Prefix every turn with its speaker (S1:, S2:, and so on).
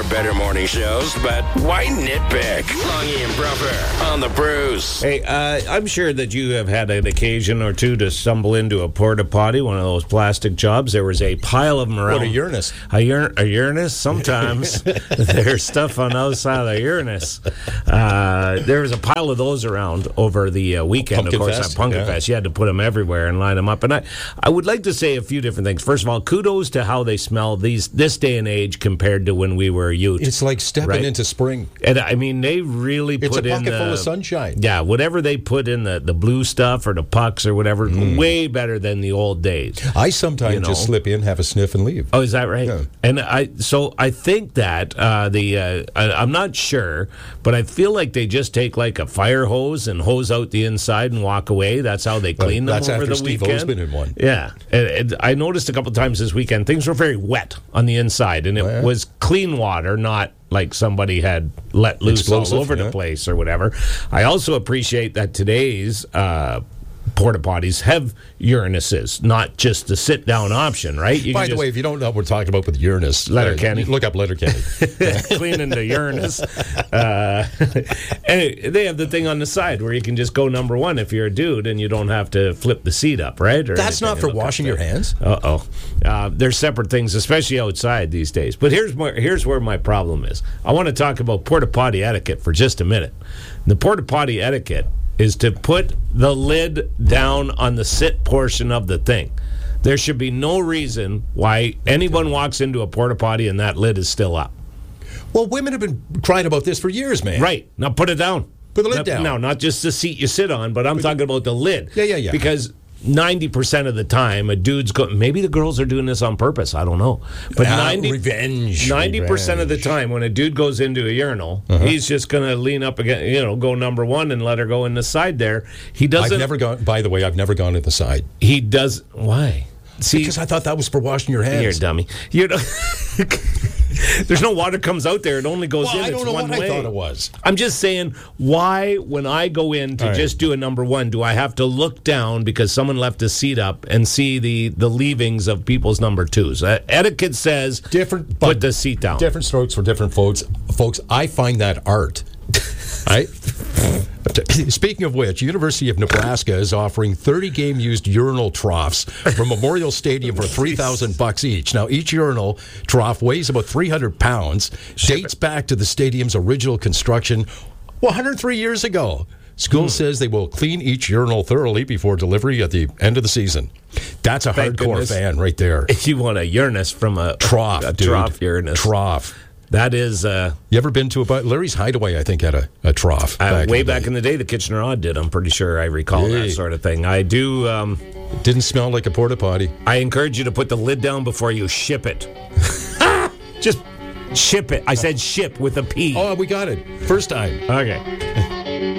S1: are better morning shows, but why nitpick? Longy and Bruffer on the Bruce.
S2: Hey, I'm sure that you have had an occasion or two to stumble into a porta potty, one of those plastic jobs. There was a pile of them around.
S3: What, a Uranus?
S2: A Uranus? Sometimes there's stuff on the outside of the Uranus. There was a pile of those around over the weekend,
S3: Pumpkin
S2: of course,
S3: Fest?
S2: at Pumpkin Fest. You had to put them everywhere and line them up. And I would like to say a few different things. First of all, kudos to how they smell this day and age compared to when we were youth.
S3: It's like stepping into spring.
S2: And I mean, they really
S3: It's
S2: put
S3: a
S2: in
S3: pocket full of sunshine.
S2: Yeah, whatever they put in the blue stuff or the pucks or whatever, way better than the old days.
S3: I sometimes just slip in, have a sniff, and leave.
S2: Oh, is that right?
S3: Yeah.
S2: And I think that I'm not sure, but I feel like they just take like a fire hose and hose out the inside and walk away. That's how they clean them
S3: That's
S2: over
S3: after
S2: the
S3: Steve
S2: weekend.
S3: O's been in one.
S2: Yeah, and I noticed a couple times this weekend things were very wet on the inside, and it was clean water, not like somebody had let loose
S3: Explosive,
S2: all over the place or whatever. I also appreciate that today's porta potties have Uranuses, not just the sit down option, right?
S3: By the way, if you don't know what we're talking about with Uranus,
S2: Letterkenny.
S3: Look up Letterkenny.
S2: cleaning the Uranus. And they have the thing on the side where you can just go number one if you're a dude and you don't have to flip the seat up, right? Or
S3: That's not for washing your hands?
S2: There's separate things, especially outside these days. But here's where my problem is. I want to talk about porta potty etiquette for just a minute. The porta potty etiquette is to put the lid down on the sit portion of the thing. There should be no reason why anyone walks into a porta potty and that lid is still up.
S3: Well, women have been crying about this for years, man.
S2: Right. Now put it down.
S3: Put the lid down.
S2: No, not just the seat you sit on, but I'm talking about the lid.
S3: Yeah.
S2: Because 90% of the time, a dude's maybe the girls are doing this on purpose. I don't know. But
S3: revenge.
S2: 90% of the time, when a dude goes into a urinal, he's just going to lean up again, go number one and let her go in the side there. He doesn't.
S3: By the way, I've never gone to the side.
S2: He does. Why? See,
S3: because I thought that was for washing your hands.
S2: You're a dummy. There's no water comes out there. It only goes in.
S3: I don't know what I thought it was.
S2: I'm just saying, why, when I go in to just do a number one, do I have to look down because someone left a seat up and see the leavings of people's number twos? Etiquette says put the seat down.
S3: Different strokes for different folks. Folks, I find that art. Right? Speaking of which, University of Nebraska is offering 30 game-used urinal troughs from Memorial Stadium for $3,000 each. Now, each urinal trough weighs about 300 pounds, dates back to the stadium's original construction 103 years ago. School says they will clean each urinal thoroughly before delivery at the end of the season. That's a hardcore fan right there.
S2: If you want a Uranus from a
S3: trough,
S2: a
S3: dude.
S2: trough Uranus.
S3: Trough.
S2: That is...
S3: you ever been to Larry's Hideaway, I think, had a trough.
S2: Way back in the day, the Kitchener Odd did. I'm pretty sure I recall that sort of thing. I do...
S3: it didn't smell like a porta potty.
S2: I encourage you to put the lid down before you ship it. Just ship it. I said ship with a P.
S3: Oh, we got it. First time.
S2: Okay.